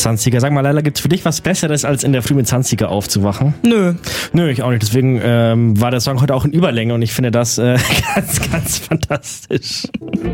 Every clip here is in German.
Sanziger. Sag mal, Laila, gibt's für dich was Besseres, als in der Früh mit Sanziger aufzuwachen? Nö, ich auch nicht. Deswegen war der Song heute auch in Überlänge und ich finde das ganz, ganz fantastisch.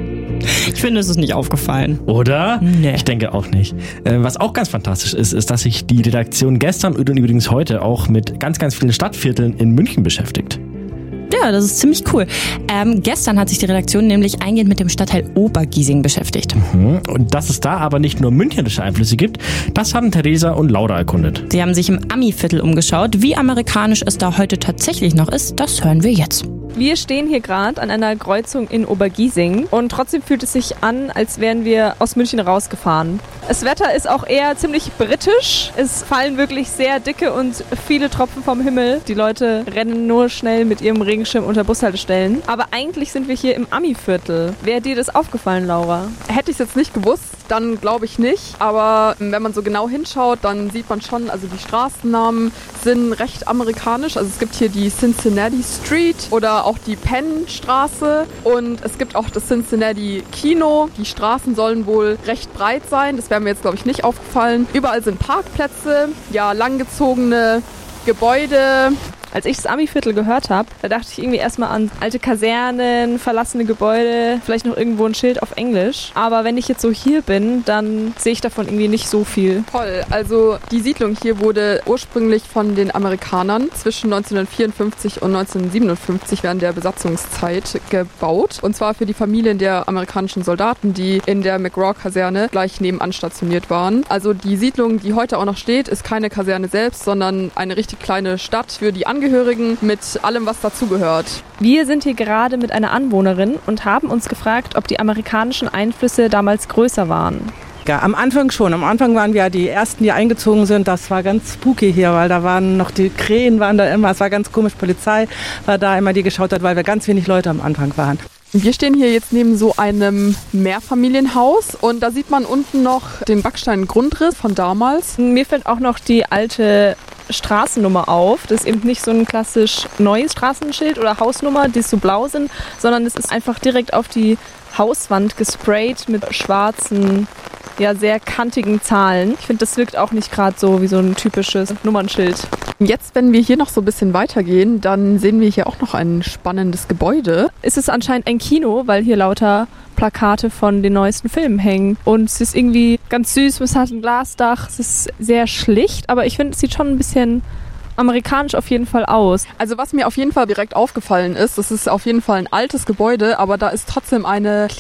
Ich finde, es ist nicht aufgefallen. Oder? Nee. Ich denke auch nicht. Was auch ganz fantastisch ist, dass sich die Redaktion gestern und übrigens heute auch mit ganz, ganz vielen Stadtvierteln in München beschäftigt. Ja, das ist ziemlich cool. Gestern hat sich die Redaktion nämlich eingehend mit dem Stadtteil Obergiesing beschäftigt. Und dass es da aber nicht nur münchnerische Einflüsse gibt, das haben Theresa und Laura erkundet. Sie haben sich im Ami-Viertel umgeschaut. Wie amerikanisch es da heute tatsächlich noch ist, das hören wir jetzt. Wir stehen hier gerade an einer Kreuzung in Obergiesing und trotzdem fühlt es sich an, als wären wir aus München rausgefahren. Das Wetter ist auch eher ziemlich britisch. Es fallen wirklich sehr dicke und viele Tropfen vom Himmel. Die Leute rennen nur schnell mit ihrem Regenschirm unter Bushaltestellen. Aber eigentlich sind wir hier im Ami-Viertel. Wäre dir das aufgefallen, Laura? Hätte ich es jetzt nicht gewusst, dann glaube ich nicht. Aber wenn man so genau hinschaut, dann sieht man schon, also die Straßennamen sind recht amerikanisch. Also es gibt hier die Cincinnati Street oder auch die Penn-Straße und es gibt auch das Cincinnati Kino. Die Straßen sollen wohl recht breit sein. Das wäre mir jetzt, glaube ich, nicht aufgefallen. Überall sind Parkplätze, ja, langgezogene Gebäude. Als ich das Ami-Viertel gehört habe, da dachte ich irgendwie erstmal an alte Kasernen, verlassene Gebäude, vielleicht noch irgendwo ein Schild auf Englisch. Aber wenn ich jetzt so hier bin, dann sehe ich davon irgendwie nicht so viel. Toll, also die Siedlung hier wurde ursprünglich von den Amerikanern zwischen 1954 und 1957 während der Besatzungszeit gebaut. Und zwar für die Familien der amerikanischen Soldaten, die in der McRaw-Kaserne gleich nebenan stationiert waren. Also die Siedlung, die heute auch noch steht, ist keine Kaserne selbst, sondern eine richtig kleine Stadt für die Angehörigen mit allem, was dazugehört. Wir sind hier gerade mit einer Anwohnerin und haben uns gefragt, ob die amerikanischen Einflüsse damals größer waren. Ja, am Anfang schon. Am Anfang waren wir die Ersten, die eingezogen sind. Das war ganz spooky hier, weil da waren noch die Krähen waren da immer. Es war ganz komisch. Polizei war da immer, die geschaut hat, weil wir ganz wenig Leute am Anfang waren. Wir stehen hier jetzt neben so einem Mehrfamilienhaus und da sieht man unten noch den Backsteingrundriss von damals. Mir fällt auch noch die alte Straßennummer auf. Das ist eben nicht so ein klassisch neues Straßenschild oder Hausnummer, die so blau sind, sondern es ist einfach direkt auf die Hauswand gesprayt mit schwarzen, ja, sehr kantigen Zahlen. Ich finde, das wirkt auch nicht gerade so wie so ein typisches Nummernschild. Jetzt, wenn wir hier noch so ein bisschen weitergehen, dann sehen wir hier auch noch ein spannendes Gebäude. Es ist anscheinend ein Kino, weil hier lauter Plakate von den neuesten Filmen hängen. Und es ist irgendwie ganz süß, es hat ein Glasdach, es ist sehr schlicht, aber ich finde, es sieht schon ein bisschen amerikanisch auf jeden Fall aus. Also was mir auf jeden Fall direkt aufgefallen ist, das ist auf jeden Fall ein altes Gebäude, aber da ist trotzdem eine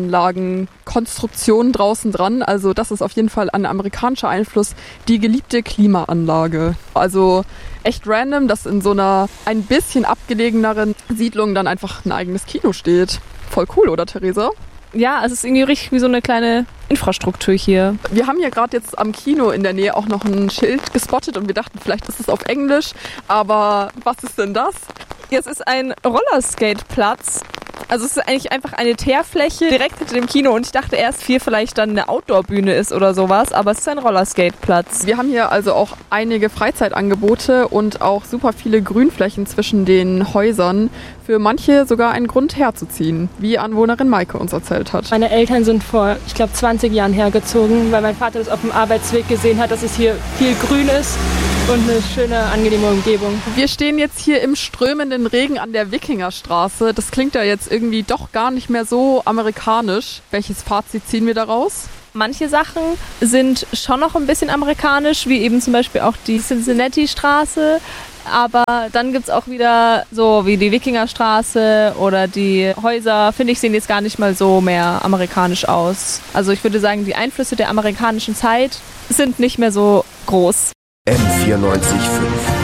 Klimaanlagenkonstruktion draußen dran. Also das ist auf jeden Fall ein amerikanischer Einfluss, die geliebte Klimaanlage. Also echt random, dass in so einer ein bisschen abgelegeneren Siedlung dann einfach ein eigenes Kino steht. Voll cool, oder Theresa? Ja, es ist irgendwie richtig wie so eine kleine Infrastruktur hier. Wir haben hier gerade jetzt am Kino in der Nähe auch noch ein Schild gespottet und wir dachten, vielleicht ist es auf Englisch, aber was ist denn das? Jetzt ist ein Rollerskate-Platz. Also es ist eigentlich einfach eine Teerfläche direkt hinter dem Kino und ich dachte erst, hier vielleicht dann eine Outdoor-Bühne ist oder sowas, aber es ist ein Rollerskate-Platz. Wir haben hier also auch einige Freizeitangebote und auch super viele Grünflächen zwischen den Häusern. Für manche sogar einen Grund herzuziehen, wie Anwohnerin Maike uns erzählt hat. Meine Eltern sind vor, ich glaube, 20 Jahren hergezogen, weil mein Vater das auf dem Arbeitsweg gesehen hat, dass es hier viel Grün ist und eine schöne, angenehme Umgebung. Wir stehen jetzt hier im strömenden Regen an der Wikingerstraße. Das klingt ja jetzt irgendwie doch gar nicht mehr so amerikanisch. Welches Fazit ziehen wir daraus? Manche Sachen sind schon noch ein bisschen amerikanisch, wie eben zum Beispiel auch die Cincinnati-Straße. Aber dann gibt es auch wieder so wie die Wikingerstraße oder die Häuser, finde ich, sehen jetzt gar nicht mal so mehr amerikanisch aus. Also ich würde sagen, die Einflüsse der amerikanischen Zeit sind nicht mehr so groß. M94.5